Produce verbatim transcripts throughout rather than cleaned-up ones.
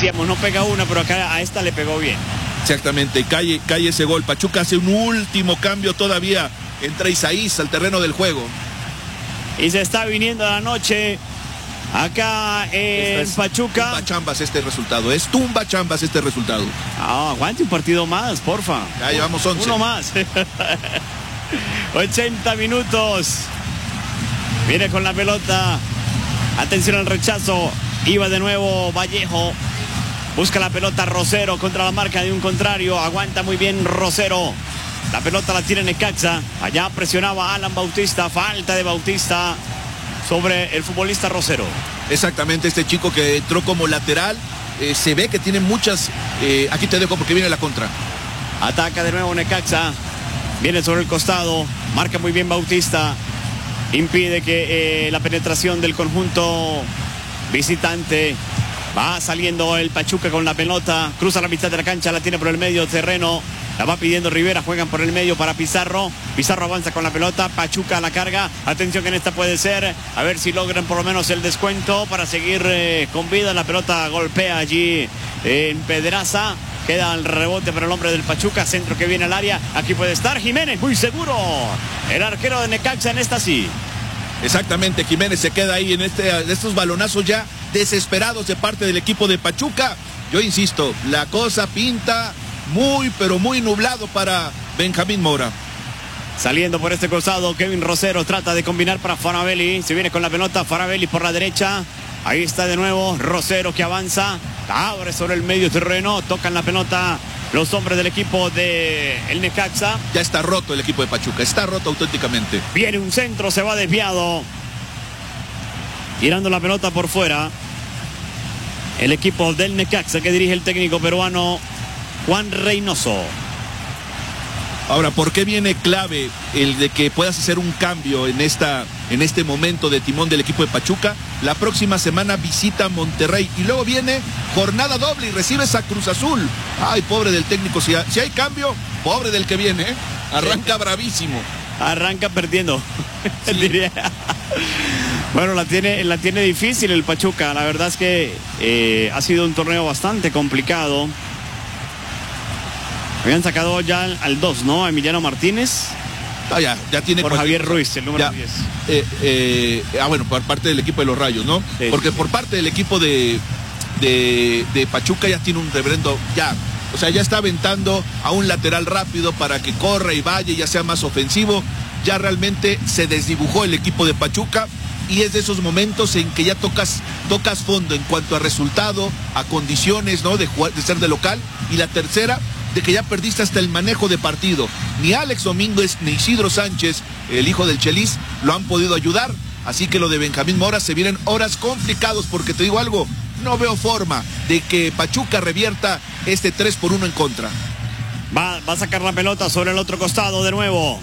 decíamos, no pega una, pero acá a esta le pegó bien. Exactamente, cae, cae ese gol. Pachuca hace un último cambio todavía. Entra Isaías al terreno del juego. Y se está viniendo la noche acá en es Pachuca. Tumba chambas este resultado, es tumba chambas este resultado. Ah, aguante un partido más, porfa. Ya llevamos once. Uno más. ochenta minutos. Viene con la pelota. Atención al rechazo. Iba de nuevo Vallejo. Busca la pelota Rosero contra la marca de un contrario. Aguanta muy bien Rosero. La pelota la tiene Necaxa. Allá presionaba Alan Bautista. Falta de Bautista sobre el futbolista Rosero. Exactamente, este chico que entró como lateral. Eh, se ve que tiene muchas... Eh, aquí te dejo porque viene la contra. Ataca de nuevo Necaxa. Viene sobre el costado. Marca muy bien Bautista. Impide que eh, la penetración del conjunto visitante. Va saliendo el Pachuca con la pelota. Cruza la mitad de la cancha. La tiene por el medio terreno. La va pidiendo Rivera. Juegan por el medio para Pizarro. Pizarro avanza con la pelota. Pachuca a la carga. Atención que en esta puede ser. A ver si logran por lo menos el descuento para seguir eh, con vida. La pelota golpea allí eh, en Pedraza. Queda el rebote para el hombre del Pachuca. Centro que viene al área. Aquí puede estar Jiménez. Muy seguro. El arquero de Necaxa en esta sí. Exactamente, Jiménez se queda ahí en este, estos balonazos ya desesperados de parte del equipo de Pachuca. Yo insisto, la cosa pinta muy, pero muy nublado para Benjamín Mora. Saliendo por este costado, Kevin Rosero trata de combinar para Faravelli. Se viene con la pelota, Faravelli por la derecha. Ahí está de nuevo Rosero que avanza. Abre sobre el medio terreno, tocan la pelota los hombres del equipo de el Necaxa. Ya está roto el equipo de Pachuca, está roto auténticamente. Viene un centro, se va desviado. Tirando la pelota por fuera. El equipo del Necaxa que dirige el técnico peruano Juan Reynoso. Ahora, ¿por qué viene clave el de que puedas hacer un cambio en, esta, en este momento de timón del equipo de Pachuca? La próxima semana visita Monterrey y luego viene jornada doble y recibes a Cruz Azul. Ay, pobre del técnico, si, ha, si hay cambio, pobre del que viene, ¿eh? Arranca bravísimo. Arranca perdiendo, sí. diría. Bueno, la tiene, la tiene difícil el Pachuca. La verdad es que eh, ha sido un torneo bastante complicado. Habían sacado ya al dos, ¿no? A Emiliano Martínez. Ah, ya, ya tiene por Javier Ruiz, el número ya, diez. Eh, eh, ah, bueno, por parte del equipo de los Rayos, ¿no? Sí, Porque sí. por parte del equipo de, de, de Pachuca ya tiene un reverendo, ya. O sea, ya está aventando a un lateral rápido para que corra y vaya y ya sea más ofensivo. Ya realmente se desdibujó el equipo de Pachuca. Y es de esos momentos en que ya tocas, tocas fondo en cuanto a resultado, a condiciones, ¿no? De, jugar, de ser de local. Y la tercera, de que ya perdiste hasta el manejo de partido. Ni Alex Domínguez ni Isidro Sánchez, el hijo del Chelis, lo han podido ayudar. Así que lo de Benjamín Mora se vienen horas complicados, porque te digo algo, no veo forma de que Pachuca revierta este tres por uno en contra. Va, va a sacar la pelota sobre el otro costado de nuevo.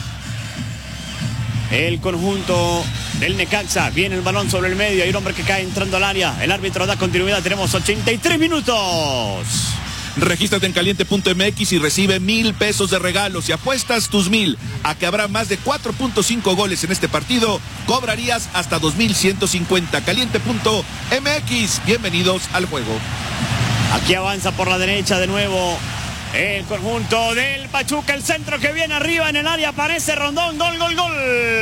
El conjunto del Necaxa. Viene el balón sobre el medio. Hay un hombre que cae entrando al área. El árbitro da continuidad. Tenemos ochenta y tres minutos. Regístrate en caliente punto m x y recibe mil pesos de regalos. Si apuestas tus mil a que habrá más de cuatro punto cinco goles en este partido, cobrarías hasta dos mil ciento cincuenta. caliente punto m x. Bienvenidos al juego. Aquí avanza por la derecha de nuevo el conjunto del Pachuca. El centro que viene arriba en el área. Aparece Rondón. Gol, gol, gol.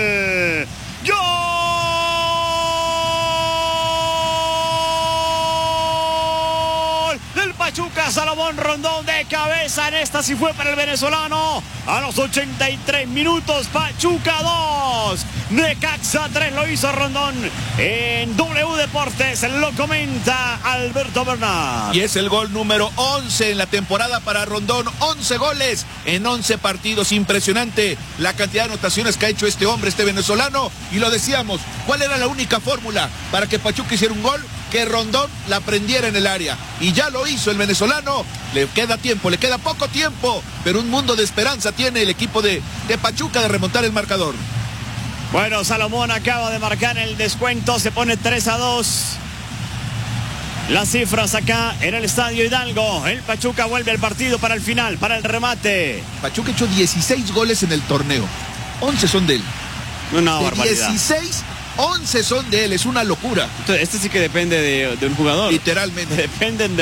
¡Gol! Del Pachuca, Salomón Rondón de cabeza. En esta sí fue para el venezolano. A los ochenta y tres minutos, Pachuca dos. Necaxa tres, lo hizo Rondón. En W Deportes lo comenta Alberto Bernal. Y es el gol número once en la temporada para Rondón. once goles en once partidos. Impresionante la cantidad de anotaciones que ha hecho este hombre, este venezolano. Y lo decíamos, ¿cuál era la única fórmula para que Pachuca hiciera un gol? Que Rondón la prendiera en el área. Y ya lo hizo el venezolano. Le queda tiempo, le queda poco tiempo. Pero un mundo de esperanza tiene el equipo de, de Pachuca de remontar el marcador. Bueno, Salomón acaba de marcar el descuento. Se pone tres a dos. Las cifras acá en el Estadio Hidalgo. El Pachuca vuelve al partido para el final, para el remate. Pachuca ha hecho dieciséis goles en el torneo. once son de él. Una de barbaridad. dieciséis, once son de él. Es una locura. Este sí que depende de, de un jugador. Literalmente. Dependen de